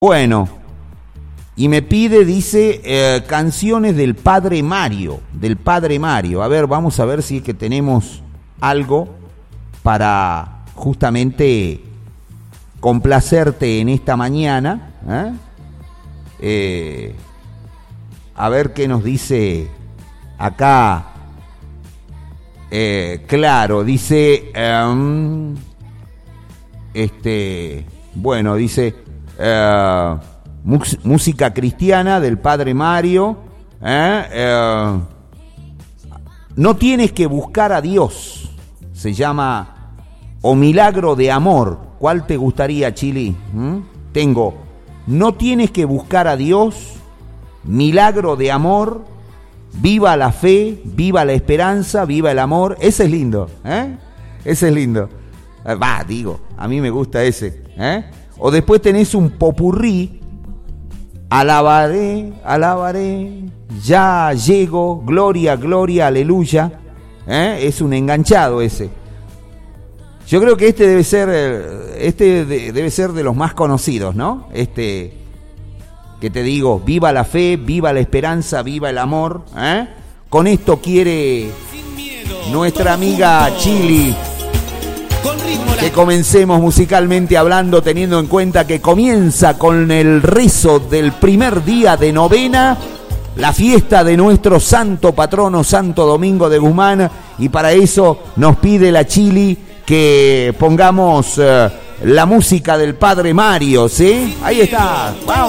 Bueno, y me pide, dice, canciones del Padre Mario, A ver, vamos a ver si es que tenemos algo para justamente complacerte en esta mañana. A ver qué nos dice acá. Claro, dice, bueno, dice, música cristiana del Padre Mario. No tienes que buscar a Dios, se llama O Milagro de Amor. ¿Cuál te gustaría, Chili? Tengo No tienes que buscar a Dios, Milagro de Amor, Viva la fe, viva la esperanza, viva el amor. Ese es lindo, ese es lindo. A mí me gusta ese. O después tenés un popurrí, alabaré, alabaré, ya llego, gloria, gloria, aleluya. Es un enganchado ese. Yo creo que este debe ser de los más conocidos, ¿no? Que te digo, viva la fe, viva la esperanza, viva el amor. Con esto quiere nuestra amiga Chili que comencemos musicalmente hablando, teniendo en cuenta que comienza con el rezo del primer día de novena, la fiesta de nuestro santo patrono, Santo Domingo de Guzmán, y para eso nos pide la Chili que pongamos la música del Padre Mario, ¿sí? Ahí está, vamos.